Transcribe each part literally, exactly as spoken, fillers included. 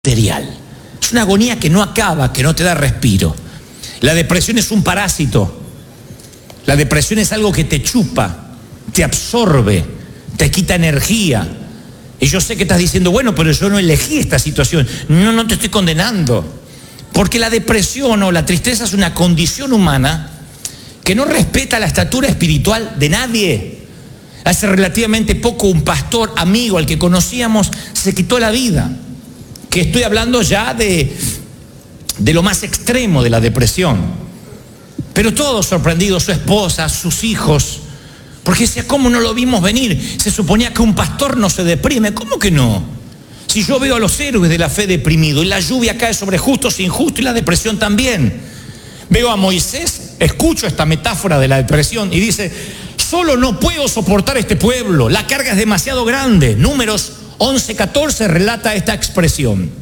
material. Es una agonía que no acaba, que no te da respiro. La depresión es un parásito. La depresión es algo que te chupa, te absorbe, te quita energía. Y yo sé que estás diciendo, bueno, pero yo no elegí esta situación. No, no te estoy condenando. Porque la depresión o la tristeza es una condición humana que no respeta la estatura espiritual de nadie. Hace relativamente poco un pastor amigo al que conocíamos se quitó la vida. Que estoy hablando ya de, de lo más extremo de la depresión. Pero todos sorprendidos, su esposa, sus hijos, porque decía, ¿cómo no lo vimos venir? Se suponía que un pastor no se deprime. ¿Cómo que no? Si yo veo a los héroes de la fe deprimidos, y la lluvia cae sobre justos e injustos, y la depresión también. Veo a Moisés, escucho esta metáfora de la depresión, y dice, solo no puedo soportar este pueblo, la carga es demasiado grande. Números once catorce relata esta expresión.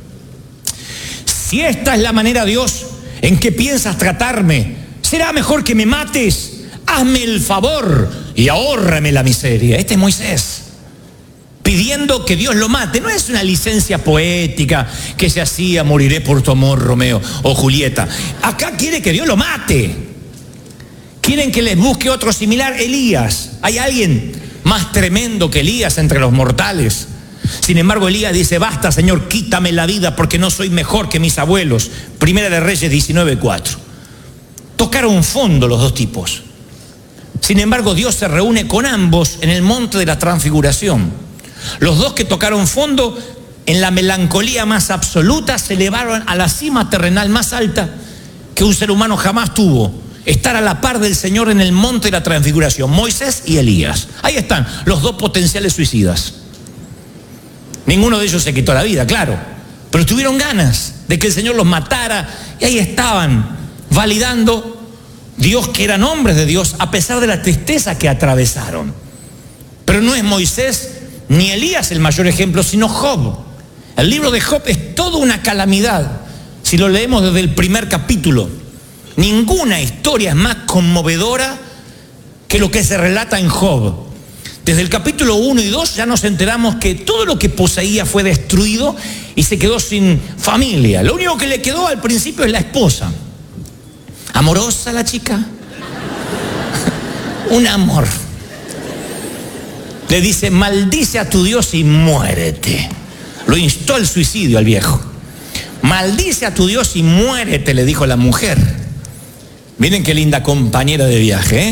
Si esta es la manera, Dios, en que piensas tratarme, será mejor que me mates. Hazme el favor y ahórrame la miseria. Este es Moisés, pidiendo que Dios lo mate. No es una licencia poética que se hacía, moriré por tu amor, Romeo o Julieta. Acá quiere que Dios lo mate. Quieren que les busque otro similar, Elías. ¿Hay alguien más tremendo que Elías entre los mortales? Sin embargo, Elías dice, basta, Señor, quítame la vida porque no soy mejor que mis abuelos. Primera de Reyes diecinueve cuatro. Tocaron fondo los dos tipos. Sin embargo, Dios se reúne con ambos en el monte de la transfiguración. Los dos que tocaron fondo, en la melancolía más absoluta, se elevaron a la cima terrenal más alta que un ser humano jamás tuvo. Estar a la par del Señor en el monte de la transfiguración. Moisés y Elías. Ahí están los dos potenciales suicidas. Ninguno de ellos se quitó la vida, claro, pero tuvieron ganas de que el Señor los matara, y ahí estaban validando Dios, que eran hombres de Dios, a pesar de la tristeza que atravesaron. Pero no es Moisés ni Elías el mayor ejemplo, sino Job. El libro de Job es toda una calamidad. Si lo leemos desde el primer capítulo, ninguna historia es más conmovedora que lo que se relata en Job. Desde el capítulo uno y dos ya nos enteramos que todo lo que poseía fue destruido y se quedó sin familia. Lo único que le quedó al principio es la esposa. Amorosa la chica. Un amor. Le dice, maldice a tu Dios y muérete. Lo instó al suicidio al viejo. Maldice a tu Dios y muérete, le dijo la mujer. Miren qué linda compañera de viaje, ¿eh?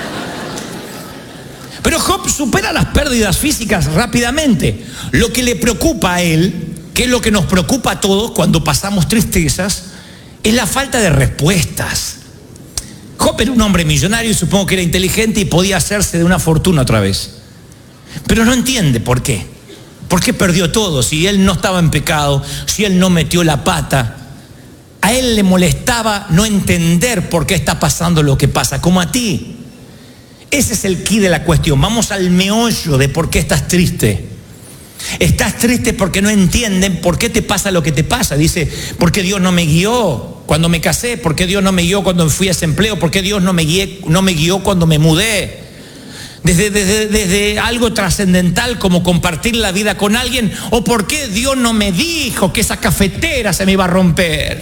Pero Job supera las pérdidas físicas rápidamente. Lo que le preocupa a él, que es lo que nos preocupa a todos cuando pasamos tristezas, es la falta de respuestas. Job era un hombre millonario y supongo que era inteligente y podía hacerse de una fortuna otra vez. Pero no entiende por qué. ¿Por qué perdió todo? Si él no estaba en pecado, si él no metió la pata. A él le molestaba no entender por qué está pasando lo que pasa, como a ti. Ese es el quid de la cuestión. Vamos al meollo de por qué estás triste. Estás triste porque no entienden por qué te pasa lo que te pasa. Dice, ¿por qué Dios no me guió cuando me casé? ¿Por qué Dios no me guió cuando fui a ese empleo? ¿Por qué Dios no me, guié, no me guió cuando me mudé? Desde, desde, desde algo trascendental como compartir la vida con alguien. ¿O por qué Dios no me dijo que esa cafetera se me iba a romper?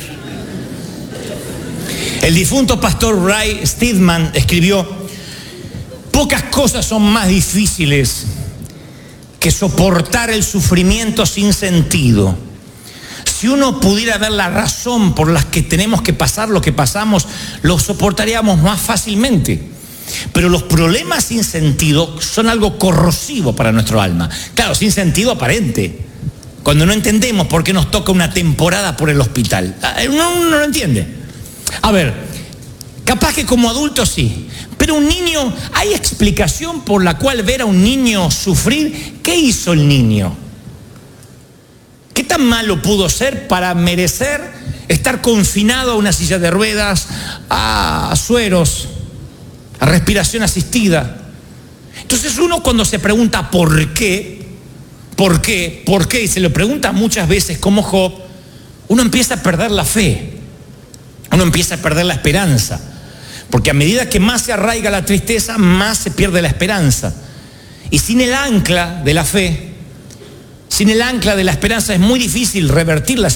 El difunto pastor Ray Steadman escribió, pocas cosas son más difíciles que soportar el sufrimiento sin sentido. Si uno pudiera ver la razón por la que tenemos que pasar lo que pasamos, lo soportaríamos más fácilmente. Pero los problemas sin sentido son algo corrosivo para nuestro alma. Claro, sin sentido aparente. Cuando no entendemos por qué nos toca una temporada por el hospital. Uno no lo entiende. A ver, capaz que como adulto sí. Pero un niño, ¿hay explicación por la cual ver a un niño sufrir? ¿Qué hizo el niño? ¿Qué tan malo pudo ser para merecer estar confinado a una silla de ruedas, a sueros, a respiración asistida? Entonces uno cuando se pregunta ¿por qué? ¿Por qué? ¿Por qué? Y se lo pregunta muchas veces como Job, uno empieza a perder la fe. Uno empieza a perder la esperanza. Porque a medida que más se arraiga la tristeza, más se pierde la esperanza. Y sin el ancla de la fe, Sin el ancla de la esperanza es muy difícil revertir la